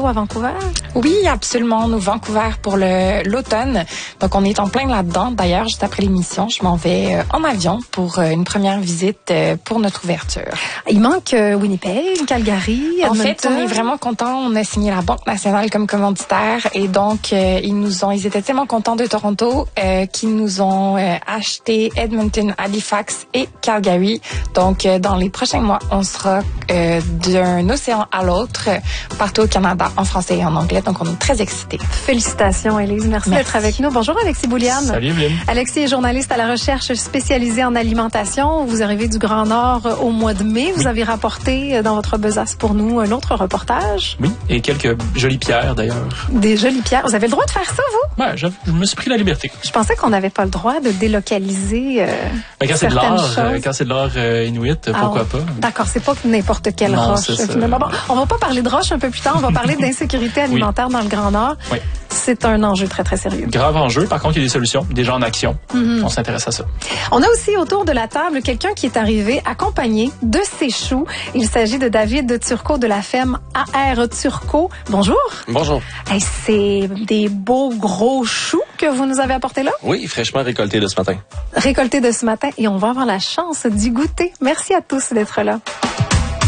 à Vancouver? Oui, absolument. Nous, Vancouver pour l'automne. Donc, on est en plein là-dedans. D'ailleurs, juste après l'émission, je m'en vais en avion pour une première visite pour notre ouverture. Il manque Winnipeg, Calgary, Edmonton. En fait, on est vraiment contents. On a signé la Banque nationale comme commanditaire et donc, ils étaient tellement contents de Toronto qu'ils nous ont acheté Edmonton, Halifax et Calgary. Donc, dans les prochains mois, on sera d'un océan à l'autre, partout au Canada, en français et en anglais. Donc, on est très excités. Félicitations, Élise. Merci d'être avec nous. Bonjour, Alexis Bouliane. Salut, Evelyne. Alexis est journaliste à la recherche spécialisée en alimentation. Vous arrivez du Grand Nord au mois de mai. Vous avez rapporté dans votre besace pour nous un autre reportage. Oui, et quelques jolies pierres, d'ailleurs. Des jolies pierres. Vous avez le droit de faire ça, vous? Ouais, je me suis pris la liberté. Je pensais qu'on n'avait pas le droit de délocaliser quand c'est de l'art inuit, pourquoi pas? D'accord, c'est pas n'importe quelle roche. Finalement. Bon, on va pas parler de roche un peu plus tard, on va parler d'insécurité alimentaire dans le Grand Nord. Oui. C'est un enjeu très, très sérieux. Grave enjeu. Par contre, il y a des solutions, des gens en action. On s'intéresse à ça. On a aussi autour de la table quelqu'un qui est arrivé accompagné de ses choux. Il s'agit de David Turcot de la ferme AR Turcot. Bonjour. Bonjour. Hey, c'est des beaux gros choux que vous nous avez apportés là? Oui, fraîchement récoltés de ce matin. Récoltés de ce matin et on va avoir la chance d'y goûter. Merci à tous d'être là.